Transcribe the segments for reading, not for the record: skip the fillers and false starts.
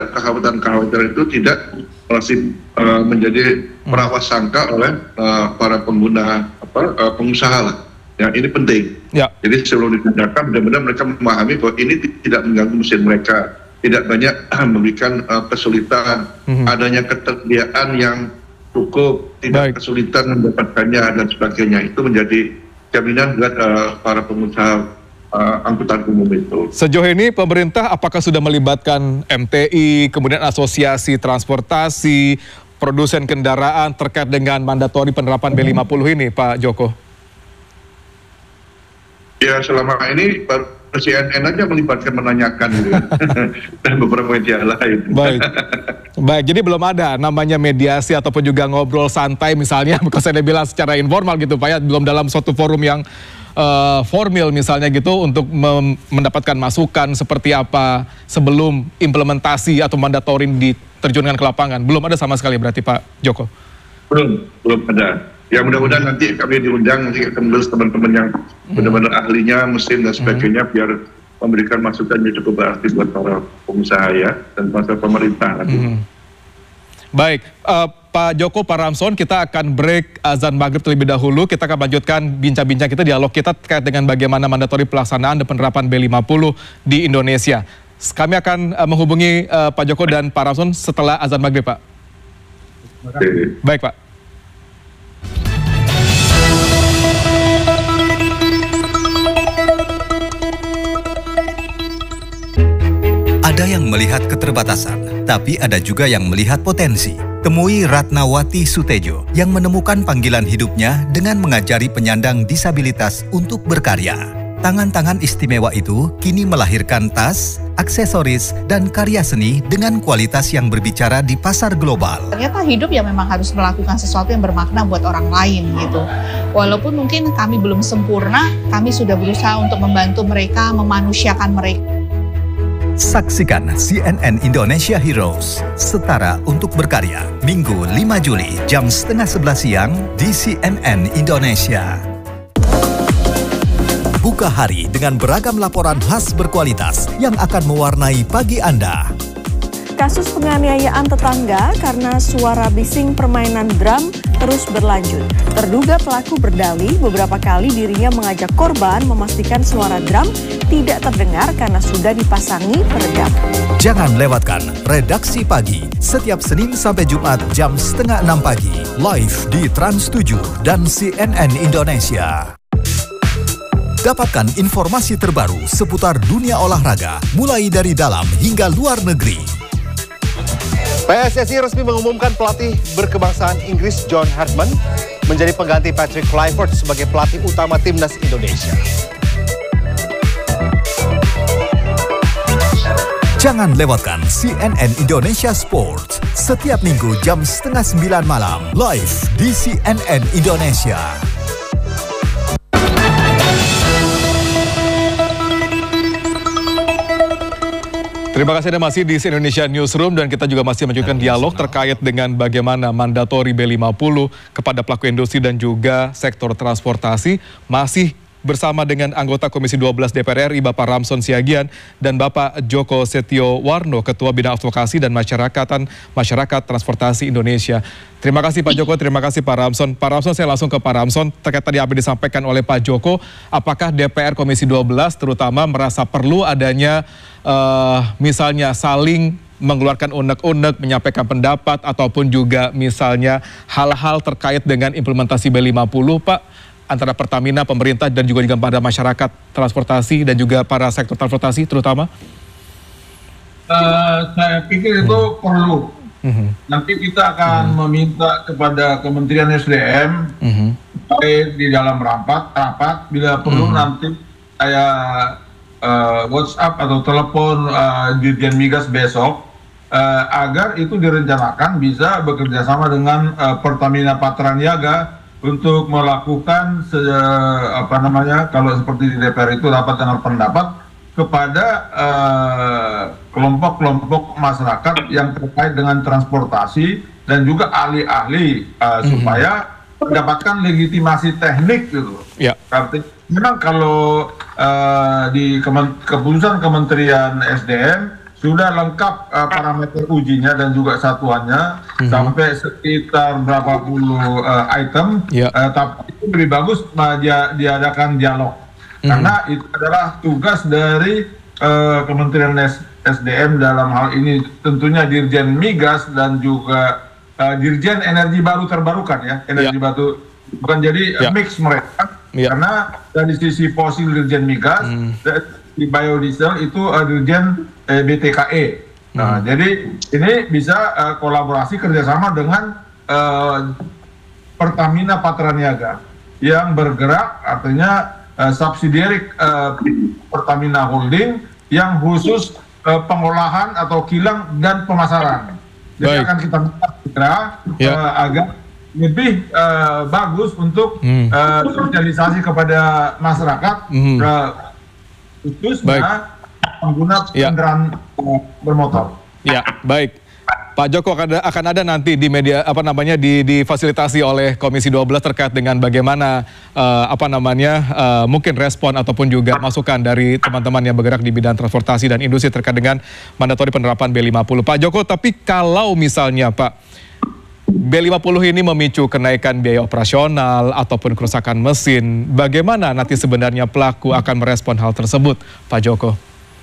kekhawatiran itu tidak masih menjadi prasangka oleh para pengguna pengusaha lah. Ya, ini penting. Ya. Jadi sebelum dikerjakan benar-benar mereka memahami bahwa ini tidak mengganggu mesin mereka, tidak banyak memberikan kesulitan, adanya ketersediaan yang cukup, tidak kesulitan mendapatkannya dan sebagainya. Itu menjadi jaminan buat para pengusaha angkutan umum itu. Sejauh ini pemerintah apakah sudah melibatkan MTI, kemudian asosiasi transportasi, produsen kendaraan terkait dengan mandatori penerapan B50 ini, Pak Joko? Ya, selama ini CNN aja melibatkan, menanyakan gitu. Dan beberapa media lain. Baik, jadi belum ada namanya mediasi ataupun juga ngobrol santai misalnya, bukan saya bilang secara informal gitu Pak ya, belum dalam suatu forum yang formal misalnya gitu untuk mendapatkan masukan seperti apa sebelum implementasi atau mandatori diterjunkan ke lapangan. Belum ada sama sekali berarti Pak Joko? Belum ada. Ya mudah-mudahan nanti kami diundang, nanti akan menulis teman-teman yang benar-benar ahlinya, mesin dan sebagainya, biar memberikan masukan yang cukup berarti buat para pengusaha ya, dan masa pemerintah nanti. Baik, Pak Joko, Pak Ramson, kita akan break azan maghrib terlebih dahulu. Kita akan lanjutkan bincang-bincang kita, dialog kita terkait dengan bagaimana mandatori pelaksanaan dan penerapan B50 di Indonesia. Kami akan menghubungi Pak Joko dan Pak Ramson setelah azan maghrib, Pak. Baik, Pak. Ada yang melihat keterbatasan, tapi ada juga yang melihat potensi. Temui Ratnawati Sutejo yang menemukan panggilan hidupnya dengan mengajari penyandang disabilitas untuk berkarya. Tangan-tangan istimewa itu kini melahirkan tas, aksesoris, dan karya seni dengan kualitas yang berbicara di pasar global. Ternyata hidup ya memang harus melakukan sesuatu yang bermakna buat orang lain gitu. Walaupun mungkin kami belum sempurna, kami sudah berusaha untuk membantu mereka, memanusiakan mereka. Saksikan CNN Indonesia Heroes, Setara untuk Berkarya, Minggu 5 Juli jam 10:30 siang di CNN Indonesia. Buka hari dengan beragam laporan khas berkualitas yang akan mewarnai pagi Anda. Kasus penganiayaan tetangga karena suara bising permainan drum terus berlanjut. Terduga pelaku berdalih beberapa kali dirinya mengajak korban memastikan suara drum tidak terdengar karena sudah dipasangi peredam. Jangan lewatkan Redaksi Pagi setiap Senin sampai Jumat jam 5:30 pagi live di Trans 7 dan CNN Indonesia. Dapatkan informasi terbaru seputar dunia olahraga mulai dari dalam hingga luar negeri. PSSI resmi mengumumkan pelatih berkebangsaan Inggris John Hartman menjadi pengganti Patrick Kluivert sebagai pelatih utama timnas Indonesia. Jangan lewatkan CNN Indonesia Sports setiap minggu jam 8:30 malam live di CNN Indonesia. Terima kasih Anda masih di Indonesia Newsroom dan kita juga masih melanjutkan dialog terkait dengan bagaimana mandatori B50 kepada pelaku industri dan juga sektor transportasi. Masih bersama dengan anggota Komisi 12 DPR RI Bapak Ramson Siagian dan Bapak Joko Setiowarno, Ketua Bidang Advokasi dan Masyarakat Transportasi Indonesia. Terima kasih Pak Joko, terima kasih Pak Ramson. Pak Ramson, saya langsung ke Pak Ramson terkait tadi apa disampaikan oleh Pak Joko. Apakah DPR Komisi 12 terutama merasa perlu adanya misalnya saling mengeluarkan unek-unek, menyampaikan pendapat ataupun juga misalnya hal-hal terkait dengan implementasi B50 Pak? Antara Pertamina, pemerintah, dan juga pada masyarakat transportasi dan juga para sektor transportasi terutama? Saya pikir itu perlu. Nanti kita akan meminta kepada Kementerian SDM baik di dalam rapat bila perlu nanti saya WhatsApp atau telepon Dirjen Migas besok agar itu direncanakan bisa bekerja sama dengan Pertamina Patraniaga untuk melakukan kalau seperti di DPR itu rapat dengar pendapat kepada kelompok-kelompok masyarakat yang terkait dengan transportasi dan juga ahli-ahli supaya mendapatkan legitimasi teknik gitu. Ya. Memang kalau di keputusan Kementerian SDM sudah lengkap parameter ujinya dan juga satuannya sampai sekitar berapa puluh item, tapi itu lebih bagus diadakan dialog karena itu adalah tugas dari Kementerian SDM dalam hal ini tentunya Dirjen Migas dan juga Dirjen Energi Baru Terbarukan ya, energi baru bukan jadi mix mereka karena dari sisi fosil Dirjen Migas di biodiesel itu Dirjen BTKE. Nah, jadi ini bisa kolaborasi kerjasama dengan Pertamina Patraniaga yang bergerak artinya subsidiary Pertamina Holding yang khusus pengolahan atau kilang dan pemasaran. Jadi akan kita segera agar lebih bagus untuk sosialisasi kepada masyarakat. Khususnya pengguna kendaraan bermotor. Ya, baik. Pak Joko akan ada nanti di media difasilitasi oleh Komisi 12 terkait dengan bagaimana mungkin respon ataupun juga masukan dari teman-teman yang bergerak di bidang transportasi dan industri terkait dengan mandatori penerapan B50. Pak Joko, tapi kalau misalnya Pak B50 ini memicu kenaikan biaya operasional ataupun kerusakan mesin, bagaimana nanti sebenarnya pelaku akan merespon hal tersebut, Pak Joko?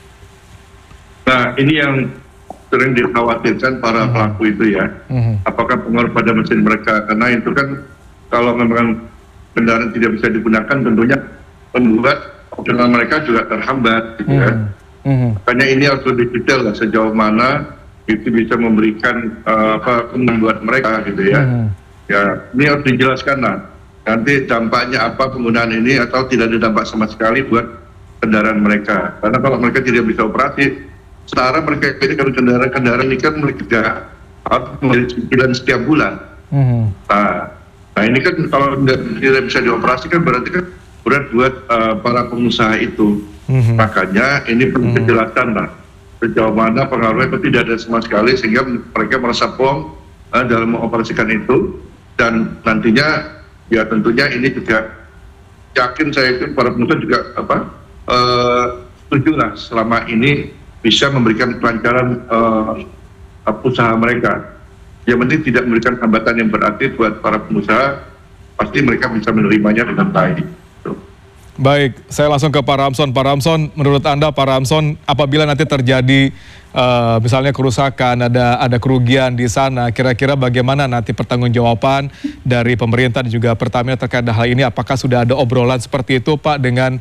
Nah, ini yang sering dikhawatirkan para pelaku itu ya. Apakah pengaruh pada mesin mereka? Karena itu kan kalau memang kendaraan tidak bisa digunakan, tentunya membuat operasional mereka juga terhambat, gitu ya. Makanya ini harus lebih detail lah sejauh mana itu bisa memberikan membuat mereka gitu ya. Ya, ini harus dijelaskan lah. Nanti dampaknya apa penggunaan ini atau tidak ada dampak sama sekali buat kendaraan mereka. Karena kalau mereka tidak bisa operasi, sekarang mereka ini kan kendaraan ini kan mereka harus membeli setiap bulan. Nah ini kan kalau tidak bisa dioperasi kan berarti kan berat buat para pengusaha itu. Makanya ini perlu kejelasan lah. Sejauh mana pengaruhnya itu tidak ada sama sekali sehingga mereka merasa plong dalam mengoperasikan itu, dan nantinya ya tentunya ini juga yakin saya itu para pengusaha juga setuju lah selama ini bisa memberikan kelancaran usaha mereka. Yang penting tidak memberikan hambatan yang berarti buat para pengusaha, pasti mereka bisa menerimanya dengan baik. Baik, saya langsung ke Pak Ramson. Pak Ramson, menurut Anda Pak Ramson, apabila nanti terjadi misalnya kerusakan, ada kerugian di sana, kira-kira bagaimana nanti pertanggungjawaban dari pemerintah dan juga Pertamina terkait hal ini? Apakah sudah ada obrolan seperti itu Pak dengan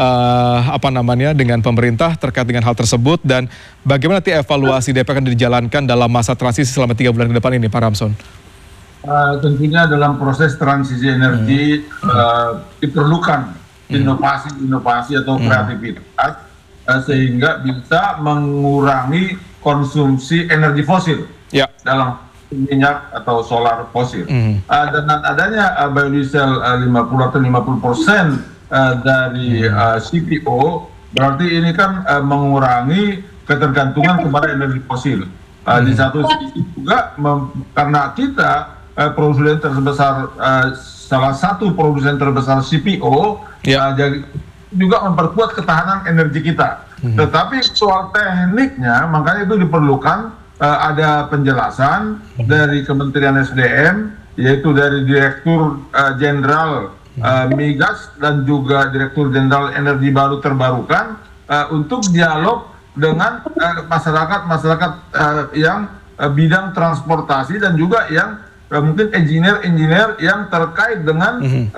dengan pemerintah terkait dengan hal tersebut, dan bagaimana nanti evaluasi DP akan dijalankan dalam masa transisi selama 3 bulan ke depan ini Pak Ramson? Tentunya dalam proses transisi energi diperlukan inovasi atau kreativitas sehingga bisa mengurangi konsumsi energi fosil dalam minyak atau solar fosil. Dengan adanya biodiesel 50 atau 50% dari CPO, berarti ini kan mengurangi ketergantungan kepada energi fosil. Di satu sisi juga karena kita produsen terbesar, salah satu produsen terbesar CPO, jadi juga memperkuat ketahanan energi kita. Tetapi soal tekniknya, makanya itu diperlukan ada penjelasan dari Kementerian SDM, yaitu dari Direktur Jenderal Migas dan juga Direktur Jenderal Energi Baru Terbarukan untuk dialog dengan masyarakat yang bidang transportasi dan juga yang mungkin engineer yang terkait dengan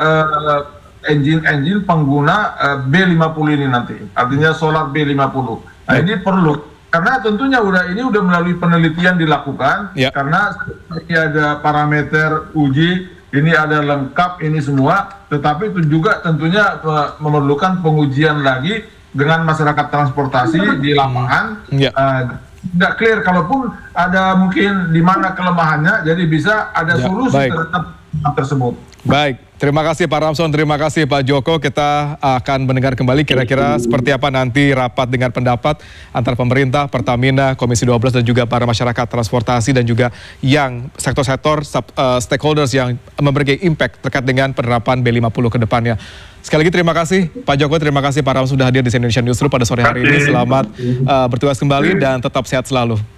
engine pengguna B50 ini nanti, artinya solar B50. Nah ini perlu, karena tentunya ini udah melalui penelitian dilakukan, karena ini ada parameter uji, ini ada lengkap ini semua, tetapi itu juga tentunya memerlukan pengujian lagi dengan masyarakat transportasi di lapangan. Tidak clear, kalaupun ada mungkin di mana kelemahannya, jadi bisa ada solusi terhadap tersebut. Baik, terima kasih Pak Ramson, terima kasih Pak Joko. Kita akan mendengar kembali kira-kira seperti apa nanti rapat dengan pendapat antara pemerintah, Pertamina, Komisi 12 dan juga para masyarakat transportasi dan juga yang sektor-sektor stakeholders yang memberi impact terkait dengan penerapan B50 ke depannya. Sekali lagi terima kasih Pak Joko, terima kasih Pak Ramson sudah hadir di Indonesian Newsroom pada sore hari ini. Selamat bertugas kembali dan tetap sehat selalu.